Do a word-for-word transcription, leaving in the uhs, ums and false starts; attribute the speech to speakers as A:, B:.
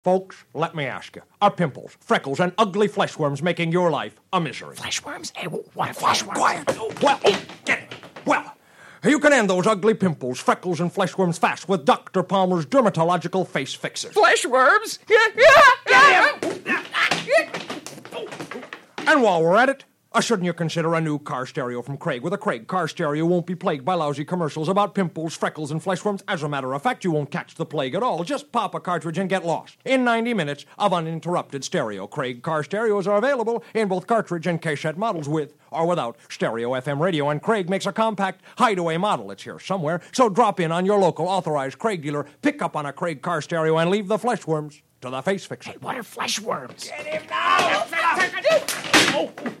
A: Folks, let me ask you, are pimples, freckles, and ugly fleshworms making your life a misery?
B: Fleshworms? Hey, what are fleshworms?
A: Quiet. Well, get it. Well, you can end those ugly pimples, freckles, and fleshworms fast with Doctor Palmer's dermatological face fixers.
B: Fleshworms?
A: And while we're at it, uh, shouldn't you consider a new car stereo from Craig? With a Craig car stereo, won't be plagued by lousy commercials about pimples, freckles, and fleshworms. As a matter of fact, you won't catch the plague at all. Just pop a cartridge and get lost. In ninety minutes of uninterrupted stereo, Craig car stereos are available in both cartridge and cassette models with or without stereo F M radio, and Craig makes a compact hideaway model. It's here somewhere, so drop in on your local authorized Craig dealer, pick up on a Craig car stereo, and leave the fleshworms to the face fixer.
B: Hey, what are fleshworms?
C: Get him now!
B: Oh.